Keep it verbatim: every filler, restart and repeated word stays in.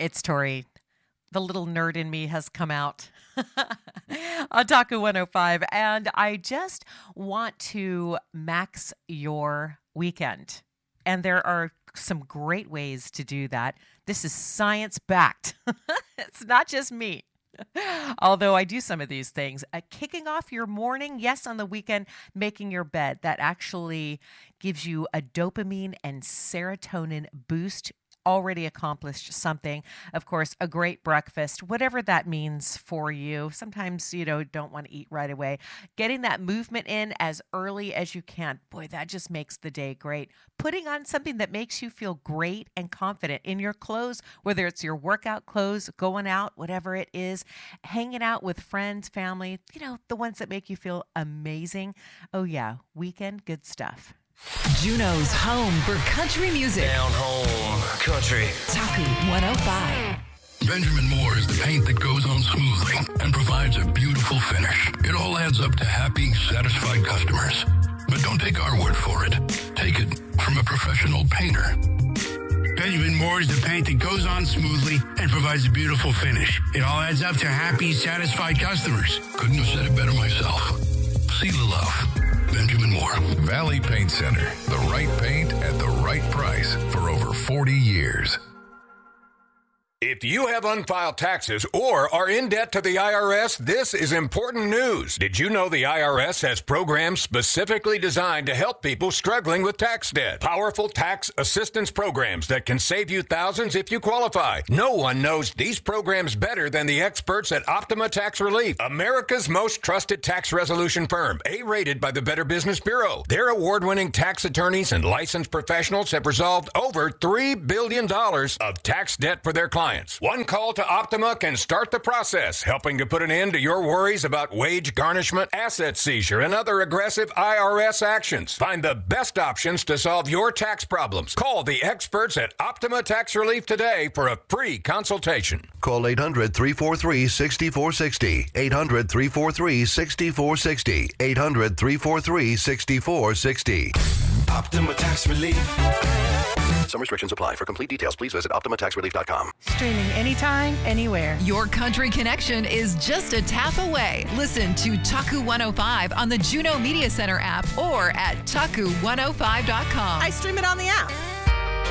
It's Tori. The little nerd in me has come out on Taku one oh five, and I just want to max your weekend. And there are some great ways to do that. This is science-backed. It's not just me. Although I do some of these things. Uh, kicking off your morning, yes, on the weekend, making your bed. That actually gives you a dopamine and serotonin boost. Already accomplished something. Of course, a great breakfast, whatever that means for you. Sometimes, you know, don't want to eat right away. Getting that movement in as early as you can. Boy, that just makes the day great. Putting on something that makes you feel great and confident in your clothes, whether it's your workout clothes, going out, whatever it is, hanging out with friends, family, you know, the ones that make you feel amazing. Oh, yeah, weekend good stuff. Juneau's home for country music. Down home country. Taku one oh five. Benjamin Moore is the paint that goes on smoothly and provides a beautiful finish. It all adds up to happy, satisfied customers. But don't take our word for it. Take it from a professional painter. Benjamin Moore is the paint that goes on smoothly and provides a beautiful finish. It all adds up to happy, satisfied customers. Couldn't have said it better myself. See the love. Benjamin Moore. Valley Paint Center. The right paint at the right price for over forty years. If you have unfiled taxes or are in debt to the I R S, this is important news. Did you know the I R S has programs specifically designed to help people struggling with tax debt? Powerful tax assistance programs that can save you thousands if you qualify. No one knows these programs better than the experts at Optima Tax Relief, America's most trusted tax resolution firm, A-rated by the Better Business Bureau. Their award-winning tax attorneys and licensed professionals have resolved over three billion dollars of tax debt for their clients. One call to Optima can start the process, helping to put an end to your worries about wage garnishment, asset seizure, and other aggressive I R S actions. Find the best options to solve your tax problems. Call the experts at Optima Tax Relief today for a free consultation. Call eight hundred, three four three, six four six zero. eight hundred, three four three, six four six zero. eight hundred, three four three, six four six zero. Optima Tax Relief. Some restrictions apply. For complete details, please visit Optima Tax Relief dot com. Streaming anytime, anywhere. Your country connection is just a tap away. Listen to Taku one oh five on the Juneau Media Center app or at taku one oh five dot com. I stream it on the app.